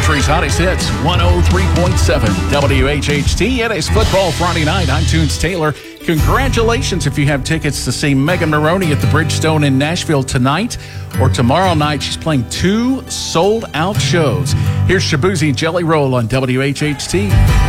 country's hottest hits, 103.7 WHHT. It is Football Friday night. I'm Toons Taylor. Congratulations if you have tickets to see Megan Moroney at the Bridgestone in Nashville tonight or tomorrow night. She's playing 2 sold-out shows. Here's Shaboozey Jelly Roll on WHHT.